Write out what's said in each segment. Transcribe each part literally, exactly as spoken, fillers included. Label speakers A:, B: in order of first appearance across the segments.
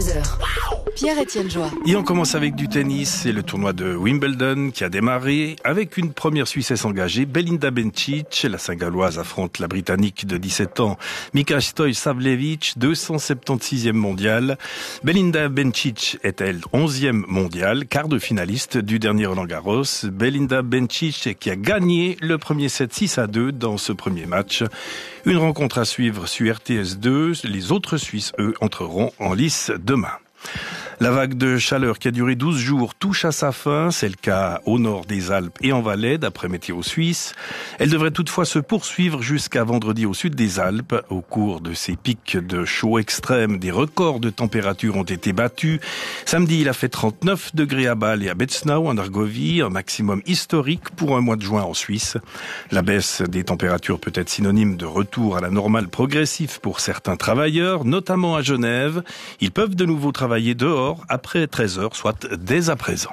A: vingt-deux heures. Pierre-Étienne Joie.
B: Et on commence avec du tennis. C'est le tournoi de Wimbledon qui a démarré avec une première Suissesse engagée, Belinda Bencic. La Saint-Galloise affronte la Britannique de dix-sept ans, Mika Stojsavljevic, deux cent soixante-sixième mondiale. Belinda Bencic est elle onzième mondiale, quart de finaliste du dernier Roland-Garros. Belinda Bencic qui a gagné le premier set six à deux dans ce premier match. Une rencontre à suivre sur R T S deux. Les autres Suisses, eux, entreront en lice demain. La vague de chaleur qui a duré douze jours touche à sa fin. C'est le cas au nord des Alpes et en Valais, d'après Météo Suisse. Elle devrait toutefois se poursuivre jusqu'à vendredi au sud des Alpes. Au cours de ces pics de chaud extrêmes, des records de température ont été battus. Samedi, il a fait trente-neuf degrés à Bâle et à Betznau, en Argovie, un maximum historique pour un mois de juin en Suisse. La baisse des températures peut être synonyme de retour à la normale progressif pour certains travailleurs, notamment à Genève. Ils peuvent de nouveau travailler dehors après treize heures, soit dès à présent.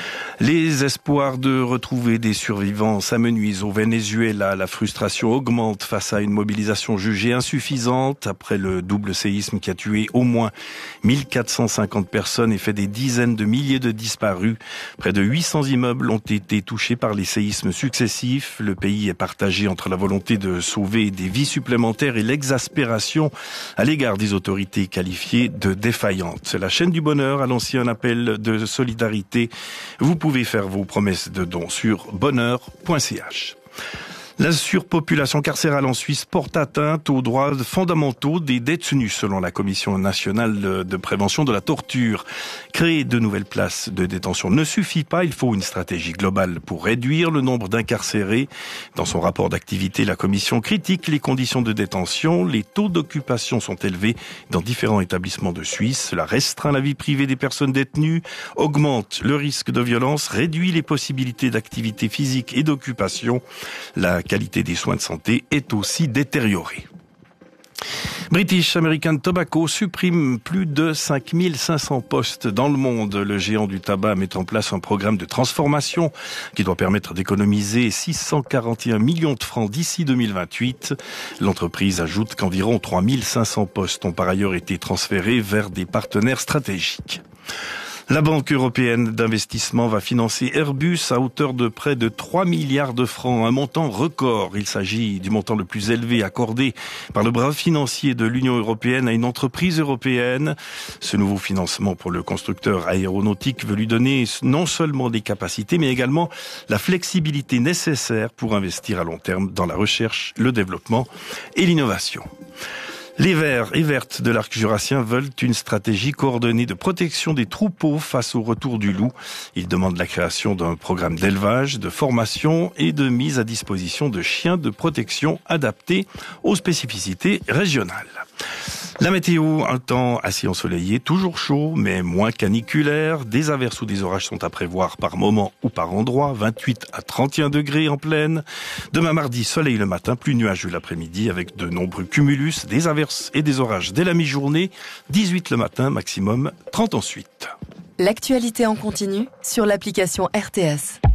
B: Les espoirs de retrouver des survivants s'amenuisent au Venezuela. La frustration augmente face à une mobilisation jugée insuffisante après le double séisme qui a tué au moins mille quatre cent cinquante personnes et fait des dizaines de milliers de disparus. Près de huit cents immeubles ont été touchés par les séismes successifs. Le pays est partagé entre la volonté de sauver des vies supplémentaires et l'exaspération à l'égard des autorités qualifiées de défaillantes. La chaîne du bonheur a lancé un appel de solidarité. Vous pouvez faire vos promesses de dons sur bonheur point c h. La surpopulation carcérale en Suisse porte atteinte aux droits fondamentaux des détenus, selon la Commission nationale de prévention de la torture. Créer de nouvelles places de détention ne suffit pas, il faut une stratégie globale pour réduire le nombre d'incarcérés. Dans son rapport d'activité, la Commission critique les conditions de détention. Les taux d'occupation sont élevés dans différents établissements de Suisse. Cela restreint la vie privée des personnes détenues, augmente le risque de violence, réduit les possibilités d'activité physique et d'occupation. La La qualité des soins de santé est aussi détériorée. British American Tobacco supprime plus de cinq mille cinq cents postes dans le monde. Le géant du tabac met en place un programme de transformation qui doit permettre d'économiser six cent quarante et un millions de francs d'ici deux mille vingt-huit. L'entreprise ajoute qu'environ trois mille cinq cents postes ont par ailleurs été transférés vers des partenaires stratégiques. La Banque européenne d'investissement va financer Airbus à hauteur de près de trois milliards de francs, un montant record. Il s'agit du montant le plus élevé accordé par le bras financier de l'Union européenne à une entreprise européenne. Ce nouveau financement pour le constructeur aéronautique veut lui donner non seulement des capacités, mais également la flexibilité nécessaire pour investir à long terme dans la recherche, le développement et l'innovation. Les Verts et Vertes de l'arc jurassien veulent une stratégie coordonnée de protection des troupeaux face au retour du loup. Ils demandent la création d'un programme d'élevage, de formation et de mise à disposition de chiens de protection adaptés aux spécificités régionales. La météo, un temps assez ensoleillé, toujours chaud, mais moins caniculaire. Des averses ou des orages sont à prévoir par moment ou par endroit. vingt-huit à trente et un degrés en plaine. Demain mardi, soleil le matin, plus nuageux l'après-midi avec de nombreux cumulus, des averses et des orages dès la mi-journée. dix-huit le matin, maximum trente ensuite.
A: L'actualité en continu sur l'application R T S.